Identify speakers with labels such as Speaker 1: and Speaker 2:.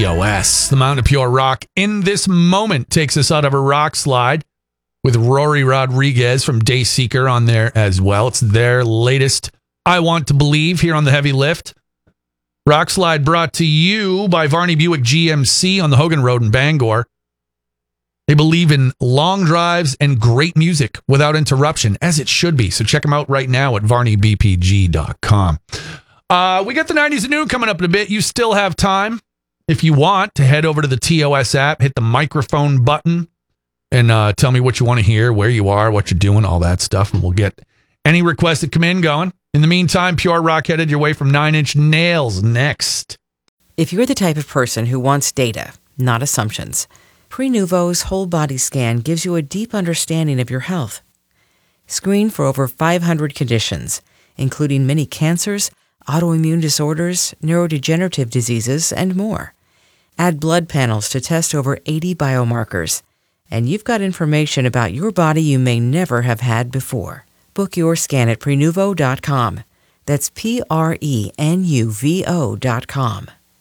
Speaker 1: TOS. The Mountain of Pure Rock in this moment takes us out of a rock slide with Rory Rodriguez from Dayseeker on there as well. It's their latest I Want to Believe here on the Heavy Lift. Rock Slide brought to you by Varney Buick GMC on the Hogan Road in Bangor. They believe in long drives and great music without interruption, as it should be. So check them out right now at varneybpg.com. We got the 90s at noon coming up in a bit. You still have time, if you want, to head over to the TOS app, hit the microphone button, and tell me what you want to hear, where you are, what you're doing, all that stuff, and we'll get any requests that come in going. In the meantime, Pure Rock headed your way from 9 Inch Nails next.
Speaker 2: If you're the type of person who wants data, not assumptions, Prenuvo's whole body scan gives you a deep understanding of your health. Screen for over 500 conditions, including many cancers, autoimmune disorders, neurodegenerative diseases, and more. Add blood panels to test over 80 biomarkers, and you've got information about your body you may never have had before. Book your scan at Prenuvo.com. That's Prenuvo.com.